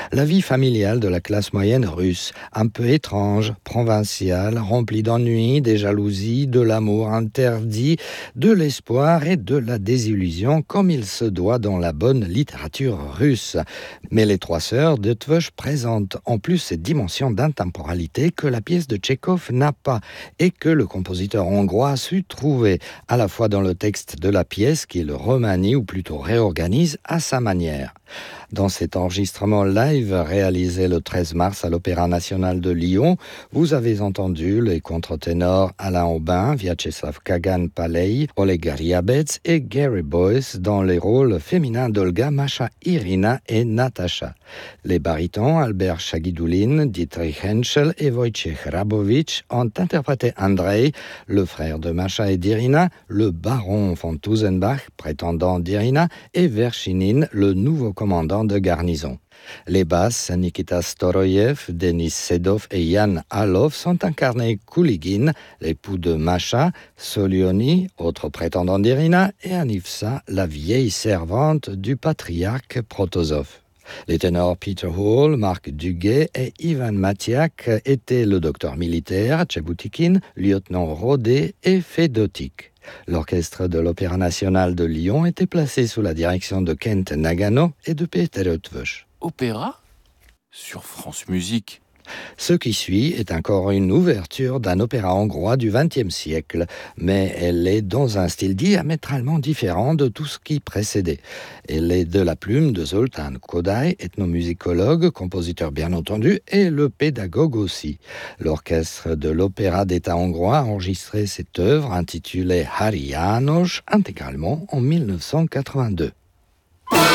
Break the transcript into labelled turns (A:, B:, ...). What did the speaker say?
A: La vie familiale de la classe moyenne russe, un peu étrange, provinciale, remplie d'ennuis, des jalousies, de l'amour interdit, de l'espoir et de la désillusion, comme il se doit dans la bonne littérature russe. Mais les trois sœurs de Tvesh présentent en plus cette dimension d'intemporalité que la pièce de Tchekhov n'a pas et que le compositeur hongrois a su trouver à la fois dans le texte de la pièce qu'il remanie ou plutôt réorganise à sa manière. Dans cet enregistrement live réalisé le 13 mars à l'Opéra national de Lyon, vous avez entendu les contre-ténors Alain Aubin, Vyacheslav Kagan-Paley, Oleg Riabets et Gary Boyce dans les rôles féminins d'Olga, Masha, Irina et Natacha. Les barytons Albert Chagidoulin, Dietrich Henschel et Wojciech Rabowicz ont interprété Andrei, le frère de Masha et d'Irina, le baron von Tusenbach, prétendant d'Irina, et Verchinin, le nouveau commandant de garnison. Les basses, Nikita Storoyev, Denis Sedov et Yann Alov sont incarnés Kouligin, l'époux de Masha, Solioni, autre prétendant d'Irina, et Anifsa, la vieille servante du patriarche Protozov. Les ténors Peter Hall, Marc Duguay et Ivan Matiak étaient le docteur militaire, Tcheboutikin, lieutenant Rodet et Fedotik. L'orchestre de l'Opéra national de Lyon était placé sous la direction de Kent Nagano et de Peter Eötvös.
B: Opéra sur France Musique.
A: Ce qui suit est encore une ouverture d'un opéra hongrois du XXe siècle, mais elle est dans un style diamétralement différent de tout ce qui précédait. Elle est de la plume de Zoltán Kodály, ethnomusicologue, compositeur bien entendu, et le pédagogue aussi. L'orchestre de l'Opéra d'État hongrois a enregistré cette œuvre intitulée Háry János intégralement en 1982.